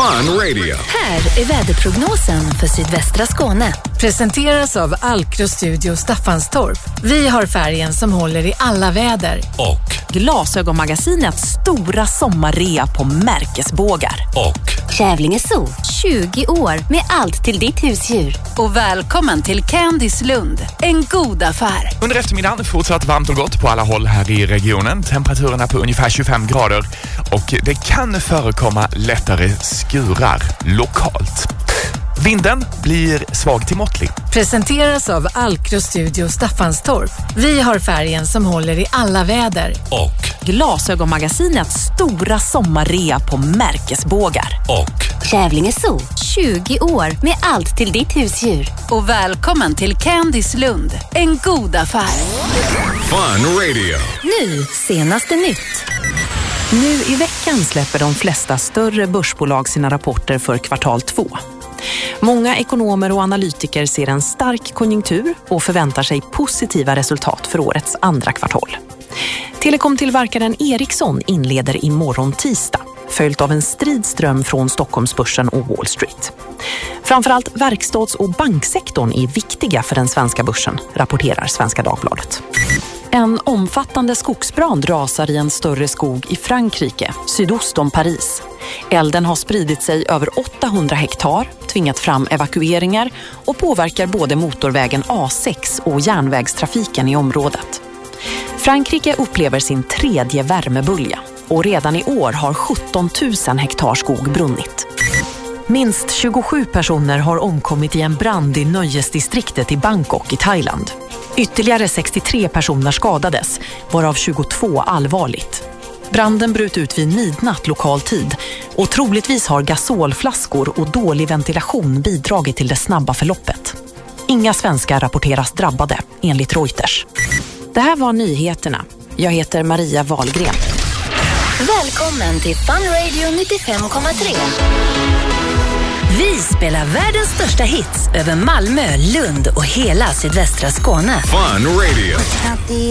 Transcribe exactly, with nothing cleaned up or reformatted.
Fun Radio. Här är väderprognosen för sydvästra Skåne. Presenteras av Alkro Studio Staffanstorp. Vi har färgen som håller i alla väder. Och Glasögonmagasinets stora sommarrea på märkesbågar. Och Kävlinge Zoo, tjugo år med allt till ditt husdjur. Och välkommen till Candice Lund, en god affär. Under eftermiddagen fortsatt varmt och gott på alla håll här i regionen. Temperaturen på ungefär tjugofem grader och det kan förekomma lättare skurar lokalt. Vinden blir svag till måttlig. Presenteras av Alkro Studio Staffanstorp. Vi har färgen som håller i alla väder. Och Glasögonmagasinets stora sommarrea på märkesbågar. Och Kävlinge Zoo, tjugo år med allt till ditt husdjur. Och välkommen till Candice Lund, en god affär. Fun Radio. Nu, senaste nytt. Nu i veckan släpper de flesta större börsbolag sina rapporter för kvartal två. Många ekonomer och analytiker ser en stark konjunktur och förväntar sig positiva resultat för årets andra kvartal. Telekomtillverkaren Ericsson inleder imorgon tisdag, följt av en stridström från Stockholmsbörsen och Wall Street. Framförallt verkstads- och banksektorn är viktiga för den svenska börsen, rapporterar Svenska Dagbladet. En omfattande skogsbrand rasar i en större skog i Frankrike, sydost om Paris. Elden har spridit sig över åttahundra hektar, tvingat fram evakueringar och påverkar både motorvägen A sex och järnvägstrafiken i området. Frankrike upplever sin tredje värmebölja och redan i år har sjutton tusen hektar skog brunnit. Minst tjugosju personer har omkommit i en brand i nöjesdistriktet i Bangkok i Thailand. Ytterligare sextiotre personer skadades, varav tjugotvå allvarligt. Branden bröt ut vid midnatt lokal tid och troligtvis har gasolflaskor och dålig ventilation bidragit till det snabba förloppet. Inga svenskar rapporteras drabbade, enligt Reuters. Det här var nyheterna. Jag heter Maria Wahlgren. Välkommen till Fun Radio nittiofem komma tre. Vi spelar världens största hits över Malmö, Lund och hela sydvästra Skåne. Fun Radio.